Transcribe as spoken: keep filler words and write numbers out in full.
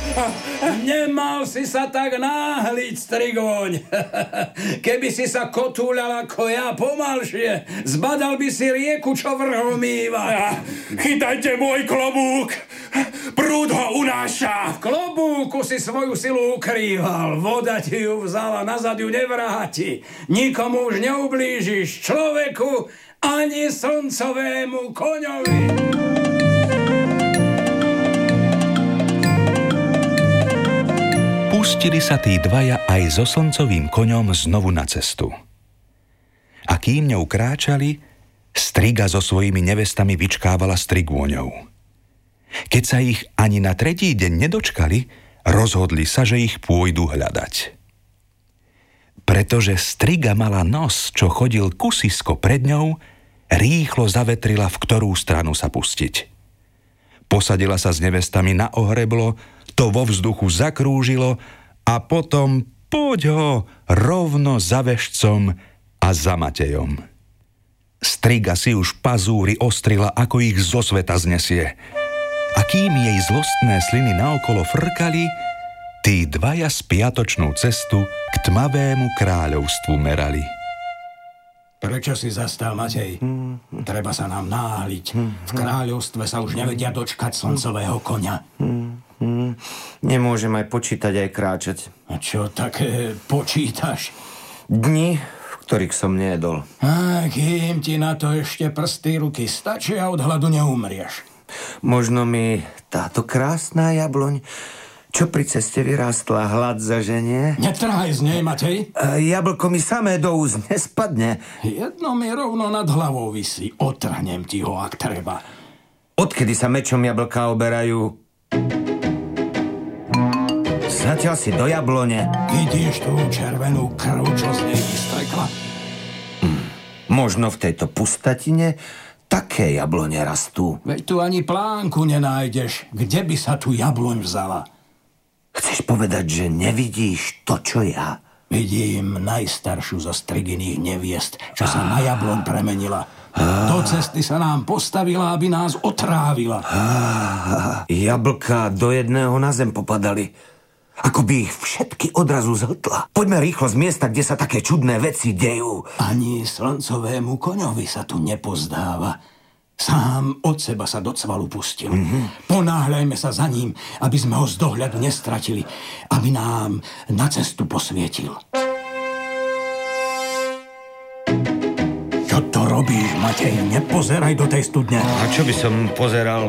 Nemal si sa tak náhliť, strigvoň. Keby si sa kotúľal ako ja pomalšie, zbadal by si rieku, čo vrhom mýva. Chytajte môj klobúk! Prúd ho unáša! V klobúku si svoju silu ukrýval. Voda ti ju vzala, nazad ju nevráti. Nikomu už neublížiš, človeku ani slncovému koňovi. Pustili sa tí dvaja aj so slncovým koňom znovu na cestu. A kým ňou kráčali, striga so svojimi nevestami vyčkávala strigôňou. Keď sa ich ani na tretí deň nedočkali, rozhodli sa, že ich pôjdu hľadať. Pretože striga mala nos, čo chodil kusisko pred ňou, rýchlo zavetrila, v ktorú stranu sa pustiť. Posadila sa s nevestami na ohreblo, to vo vzduchu zakrúžilo a potom poď ho rovno za vešcom a za Matejom. Striga si už pazúry ostrila, ako ich zo sveta znesie. A kým jej zlostné sliny naokolo frkali, tí dvaja spiatočnú cestu k tmavému kráľovstvu merali. Prečo si zastal, Matej? Treba sa nám náhliť. V kráľovstve sa už nevedia dočkať slncového koňa. Nemôžem aj počítať, aj kráčať. A čo také počítaš? Dni, v ktorých som nejedol. A kým ti na to ešte prsty ruky stačia, od hladu neumrieš. Možno mi táto krásna jabloň, čo pri ceste vyrástla, hlad zaženie? Netrhaj z nej, Matej. E, jablko mi samé do úst nespadne. Jedno mi rovno nad hlavou visí. Otrhnem ti ho, ak treba. Odkedy sa mečom jablka oberajú? Zatiaľ si do jablone. Vidíš tú červenú krv, čo z nej vystrekla? Hm, možno v tejto pustatine také jablone rastú. Veď tu ani plánku nenájdeš. Kde by sa tu jabloň vzala? Chceš povedať, že nevidíš to, čo ja? Vidím najstaršiu zo striginých neviest, čo sa na jabloň premenila. Do cesty sa nám postavila, aby nás otrávila. Jablka do jedného na zem popadali. Ako by ich všetky odrazu zhltla. Poďme rýchlo z miesta, kde sa také čudné veci dejú. Ani slncovému koňovi sa tu nepozdáva. Sám od seba sa do cvalu pustil. Mm-hmm. Ponáhľajme sa za ním, aby sme ho z dohľadu nestratili, aby nám na cestu posvietil. Čo to robíš, Matej? Nepozeraj do tej studne. A čo by som pozeral?